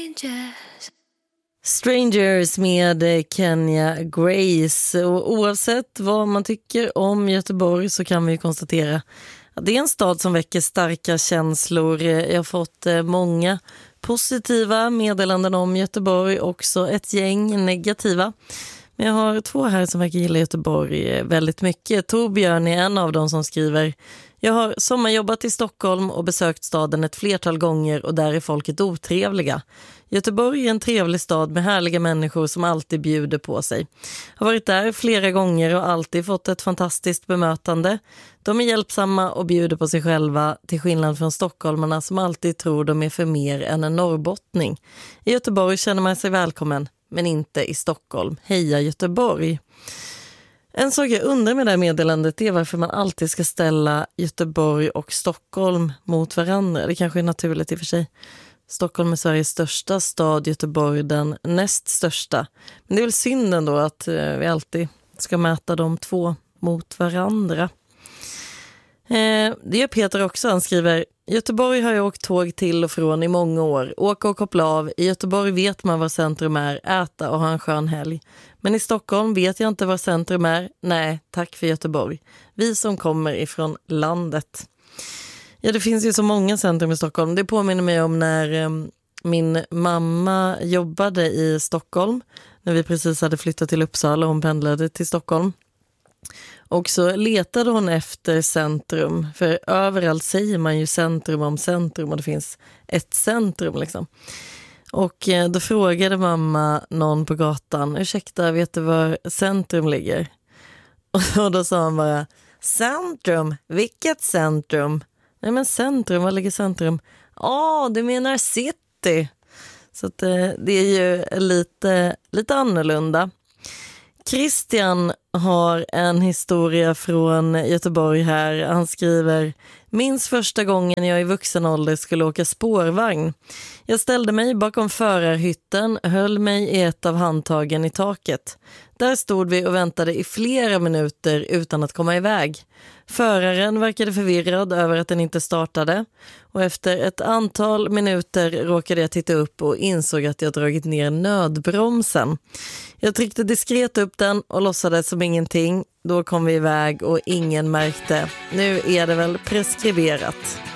Strangers med Kenya Grace. Och oavsett vad man tycker om Göteborg så kan vi ju konstatera att det är en stad som väcker starka känslor. Jag har fått många positiva meddelanden om Göteborg, också ett gäng negativa. Men jag har 2 här som verkar gilla Göteborg väldigt mycket. Torbjörn är en av dem som skriver: jag har sommarjobbat i Stockholm och besökt staden ett flertal gånger och där är folket otrevliga. Göteborg är en trevlig stad med härliga människor som alltid bjuder på sig. Har varit där flera gånger och alltid fått ett fantastiskt bemötande. De är hjälpsamma och bjuder på sig själva, till skillnad från stockholmarna som alltid tror de är för mer än en norrbottning. I Göteborg känner man sig välkommen, men inte i Stockholm. Heja Göteborg! En sak jag undrar med det här meddelandet är varför man alltid ska ställa Göteborg och Stockholm mot varandra. Det kanske är naturligt i och för sig. Stockholm är Sveriges största stad, Göteborg den näst största. Men det är väl synd ändå att vi alltid ska mäta de 2 mot varandra. Det gör Peter också. Han skriver: Göteborg har jag åkt tåg till och från i många år. Åka och koppla av. I Göteborg vet man var centrum är, äta och ha en skön helg. Men i Stockholm vet jag inte var centrum är. Nej, tack för Göteborg. Vi som kommer ifrån landet. Ja, det finns ju så många centrum i Stockholm. Det påminner mig om när min mamma jobbade i Stockholm. När vi precis hade flyttat till Uppsala och hon pendlade till Stockholm. Och så letade hon efter centrum. För överallt säger man ju centrum om centrum och det finns ett centrum liksom. Och då frågade mamma någon på gatan: ursäkta, vet du var centrum ligger? Och då sa han bara: centrum? Vilket centrum? Nej men centrum, var ligger centrum? Du menar city. Så att, det är ju lite annorlunda. Christian har en historia från Göteborg här. Han skriver: minns första gången jag i vuxen ålder skulle åka spårvagn. Jag ställde mig bakom förarhytten, höll mig i ett av handtagen i taket. Där stod vi och väntade i flera minuter utan att komma iväg. Föraren verkade förvirrad över att den inte startade och efter ett antal minuter råkade jag titta upp och insåg att jag dragit ner nödbromsen. Jag tryckte diskret upp den och låtsades som ingenting. Då kom vi iväg och ingen märkte. Nu är det väl preskriberat.